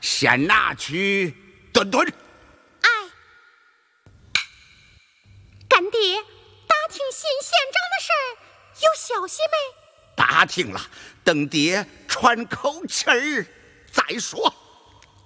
先拿去炖炖。 哎，干爹，打听新县长的事儿有消息没？ 打听了，等爹喘口气儿再说。